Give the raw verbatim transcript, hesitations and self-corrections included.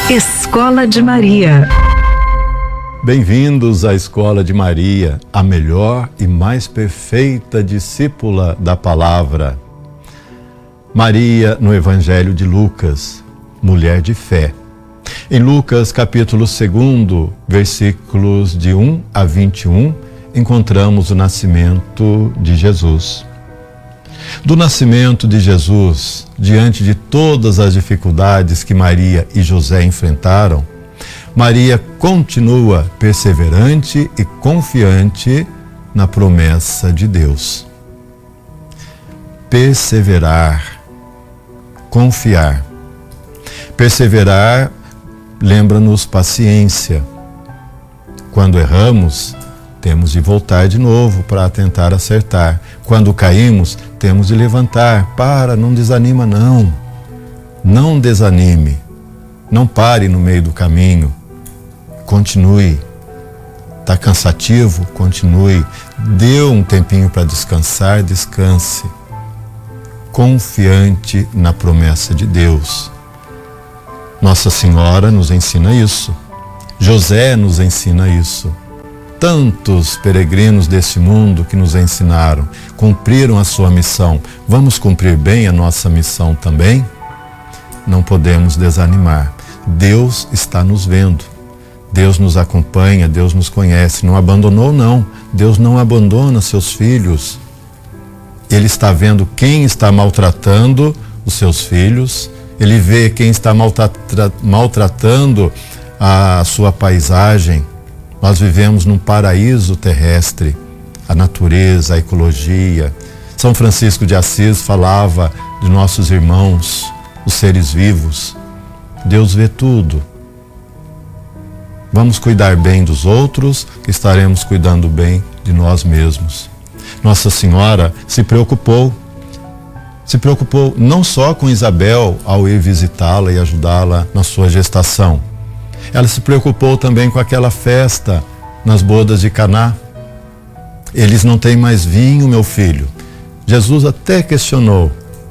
Escola de Maria. Bem-vindos à Escola de Maria, a melhor e mais perfeita discípula da palavra. Maria no Evangelho de Lucas, mulher de fé. Em Lucas capítulo dois, versículos de um a vinte e um, encontramos o nascimento de Jesus. Do nascimento de Jesus, diante de todas as dificuldades que Maria e José enfrentaram, Maria continua perseverante e confiante na promessa de Deus. Perseverar, confiar. Perseverar lembra-nos paciência. Quando erramos, temos de voltar de novo para tentar acertar. Quando caímos, temos de levantar. Para, não desanima não. Não desanime. Não pare no meio do caminho. Continue. Está cansativo? Continue. Deu um tempinho para descansar? Descanse. Confiante na promessa de Deus. Nossa Senhora nos ensina isso. José nos ensina isso. Tantos peregrinos desse mundo que nos ensinaram, cumpriram a sua missão. Vamos cumprir bem a nossa missão também? Não podemos desanimar. Deus está nos vendo. Deus nos acompanha, Deus nos conhece. Não abandonou, não. Deus não abandona seus filhos. Ele está vendo quem está maltratando os seus filhos. Ele vê quem está maltrata- maltratando a sua paisagem. Nós vivemos num paraíso terrestre, a natureza, a ecologia. São Francisco de Assis falava de nossos irmãos, os seres vivos. Deus vê tudo. Vamos cuidar bem dos outros, que estaremos cuidando bem de nós mesmos. Nossa Senhora se preocupou. Se preocupou não só com Isabel ao ir visitá-la e ajudá-la na sua gestação. Ela se preocupou também com aquela festa nas bodas de Caná. Eles não têm mais vinho, meu filho. Jesus até questionou: